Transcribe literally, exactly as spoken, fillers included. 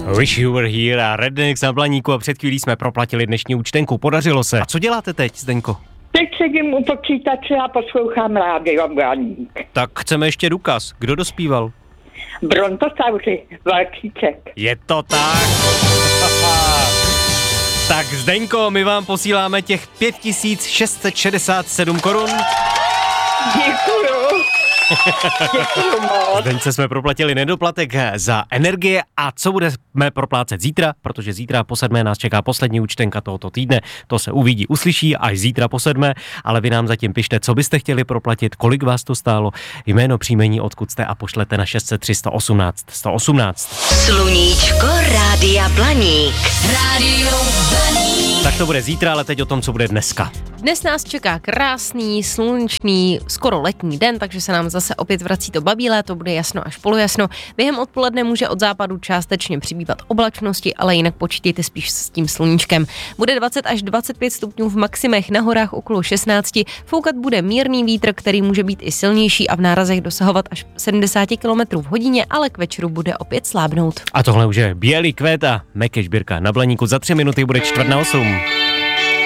Wish You Were Here a Rednecks na Blaníku a před chvílí jsme proplatili dnešní účtenku. Podařilo se. A co děláte teď, Zdeňko? Teď sedím u počítače a poslouchám rádio Blaník. Tak chceme ještě důkaz. Kdo dospíval? Brontosauři, Valkýček. Je to tak. Tak Zdeňko, my vám posíláme těch pět tisíc šest set šedesát sedm korun. Děkuju. Děkuju moc. Zdeňce jsme proplatili nedoplatek za energie a co budeme proplácet zítra, protože zítra po sedmé nás čeká poslední účtenka tohoto týdne, to se uvidí, uslyší až zítra po sedmé, ale vy nám zatím pište, co byste chtěli proplatit, kolik vás to stálo, jméno, příjmení, odkud jste a pošlete na šest set tři sto osmnáct sto osmnáct. Sluníčko Rádia Blaník. Rádio Blaník. Tak to bude zítra, ale teď o tom, co bude dneska. Dnes nás čeká krásný, slunečný, skoro letní den, takže se nám zase opět vrací to babí léto, bude jasno až polojasno. Během odpoledne může od západu částečně přibývat oblačnosti, ale jinak počítejte spíš s tím sluníčkem. Bude dvacet až dvacet pět stupňů v maximech, na horách okolo šestnáct. Foukat bude mírný vítr, který může být i silnější a v nárazech dosahovat až sedmdesát kilometrů v hodině, ale k večeru bude opět slábnout. A tohle už je Bělý kvet a Mekeš Birka na Blaníku. Za tři minuty bude čtvrt na osm.